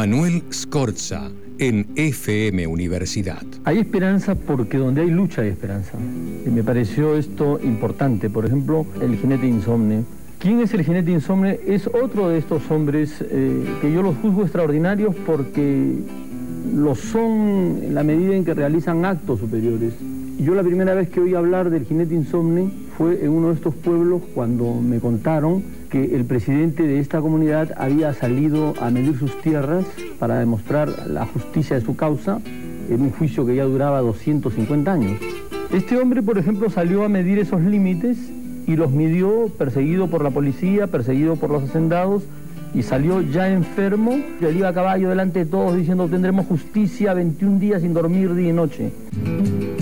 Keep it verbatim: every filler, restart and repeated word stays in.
Manuel Scorza, en F M Universidad. Hay esperanza porque donde hay lucha hay esperanza. Y me pareció esto importante. Por ejemplo, el jinete insomne. ¿Quién es el jinete insomne? Es otro de estos hombres eh, que yo los juzgo extraordinarios porque lo son en la medida en que realizan actos superiores. Yo la primera vez que oí hablar del jinete insomne fue en uno de estos pueblos cuando me contaron que el presidente de esta comunidad había salido a medir sus tierras para demostrar la justicia de su causa en un juicio que ya duraba doscientos cincuenta años. Este hombre, por ejemplo, salió a medir esos límites y los midió perseguido por la policía, perseguido por los hacendados, y salió ya enfermo. Él iba a caballo delante de todos diciendo: tendremos justicia, veintiún días sin dormir día y noche.